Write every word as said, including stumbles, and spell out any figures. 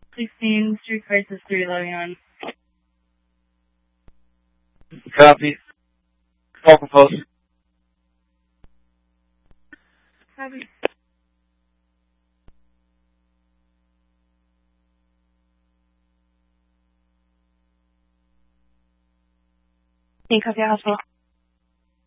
sixteen, Street Crisis three eleven. Copy. Falcon Post. Copy. King Copy Hospital.